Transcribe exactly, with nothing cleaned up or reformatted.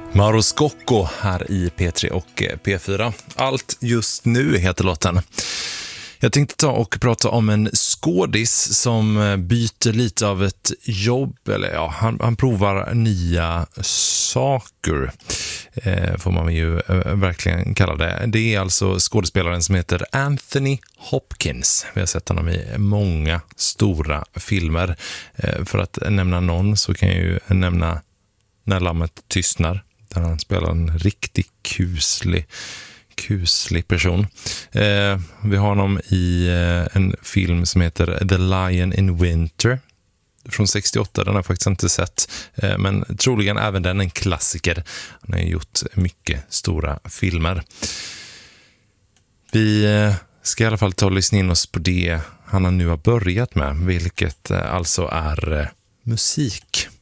Mauro Scocco här i P tre och P fyra. Allt just nu heter låten. Jag tänkte ta och prata om en skådis som byter lite av ett jobb. Eller ja, han, han provar nya saker. Eh, får man ju eh, verkligen kalla det. Det är alltså skådespelaren som heter Anthony Hopkins. Vi har sett honom i många stora filmer. Eh, för att nämna någon så kan jag ju nämna När lammet tystnar. Där han spelar en riktigt kuslig, kuslig person. Eh, vi har honom i eh, en film som heter The Lion in Winter från sextioåtta. Den har jag faktiskt inte sett. Eh, men troligen även den en klassiker. Han har gjort mycket stora filmer. Vi eh, ska i alla fall ta och lyssna in oss på det han nu har börjat med. Vilket eh, alltså är eh, musik.